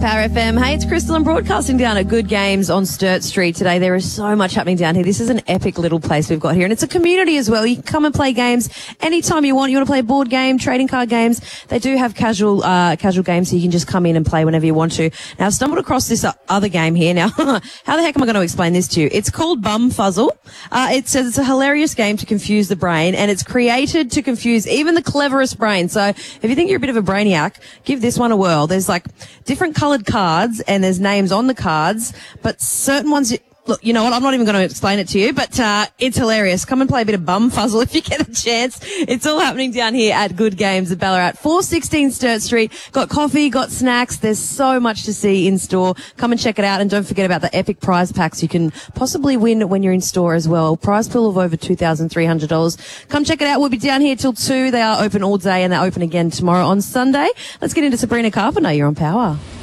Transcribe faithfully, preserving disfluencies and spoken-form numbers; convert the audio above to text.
Power F M. Hey, it's Crystal. I'm broadcasting down at Good Games on Sturt Street today. There is so much happening down here. This is an epic little place we've got here, and it's a community as well. You can come and play games anytime you want. You want to play board game, trading card games. They do have casual uh, casual games, so you can just come in and play whenever you want to. Now, I've stumbled across this other game here. Now, how the heck am I going to explain this to you? It's called Bum Fuzzle. Uh, it says it's a hilarious game to confuse the brain, and it's created to confuse even the cleverest brain. So if you think you're a bit of a brainiac, give this one a whirl. There's like different coloured cards and there's names on the cards, but certain ones, look, you know what, I'm not even going to explain it to you, but uh it's hilarious. Come and play a bit of Bum Fuzzle if you get a chance. It's all happening down here at Good Games at Ballarat. four sixteen Sturt Street. Got coffee, got snacks. There's so much to see in store. Come and check it out, and don't forget about the epic prize packs you can possibly win when you're in store as well. Prize pool of over two thousand three hundred dollars. Come check it out. We'll be down here till two. They are open all day, and they're open again tomorrow on Sunday. Let's get into Sabrina Carpenter. You're on Power.